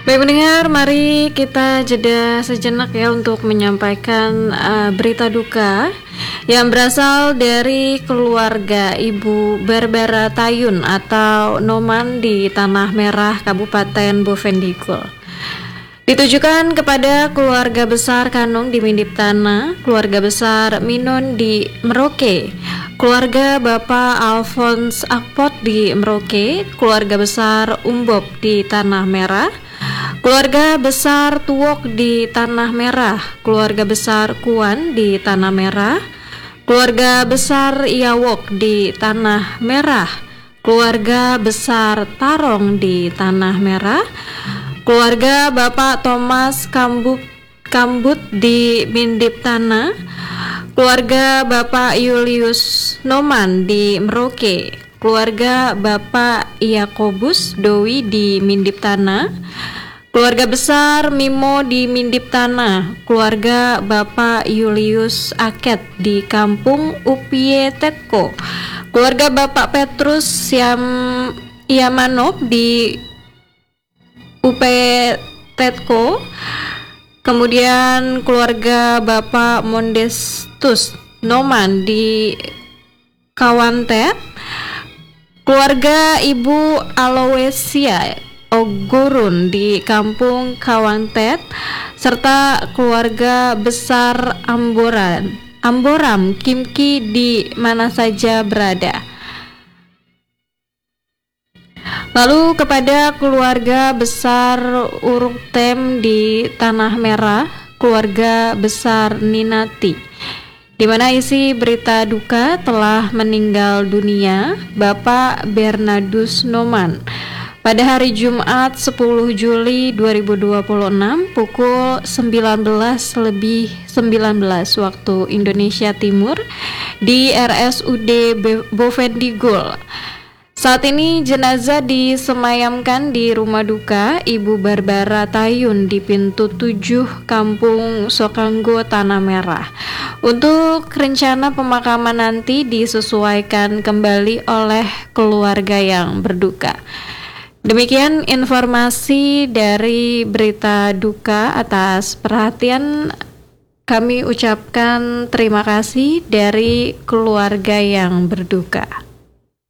Baik pendengar, mari kita jeda sejenak ya untuk menyampaikan berita duka yang berasal dari keluarga Ibu Barbara Tayun atau Noman di Tanah Merah, Kabupaten Bovendigul. Ditujukan kepada keluarga besar Kanung di Mindip Tanah, keluarga besar Minon di Merauke, keluarga Bapak Alphonse Akpot di Merauke, keluarga besar Umbob di Tanah Merah, keluarga besar Tuwok di Tanah Merah, keluarga besar Kuan di Tanah Merah, keluarga besar Iawok di Tanah Merah, keluarga besar Tarong di Tanah Merah, keluarga Bapak Thomas Kambut di Mindip Tanah, keluarga Bapak Julius Noman di Merauke, keluarga Bapak Yakobus Dowi di Mindip Tanah, keluarga besar Mimo di Mindip Tanah, keluarga Bapak Julius Aket di Kampung Upie Tetko, keluarga Bapak Petrus Yamanov di Upie Tetko, kemudian keluarga Bapak Mondestus Noman di Kawantet, keluarga Ibu Alowesia Ogurun di Kampung Kawantet, serta keluarga besar Amboram Kimki di mana saja berada. Lalu kepada keluarga besar Uruktem di Tanah Merah, keluarga besar Ninati, di mana isi berita duka telah meninggal dunia Bapak Bernardus Noman pada hari Jumat 10 Juli 2026 pukul 19:19 waktu Indonesia Timur di RSUD Bovendigul. Saat ini jenazah disemayamkan di rumah duka Ibu Barbara Tayun di pintu 7 Kampung Sokanggo Tanah Merah. Untuk rencana pemakaman nanti disesuaikan kembali oleh keluarga yang berduka. Demikian informasi dari berita duka. Atas perhatian kami ucapkan terima kasih dari keluarga yang berduka.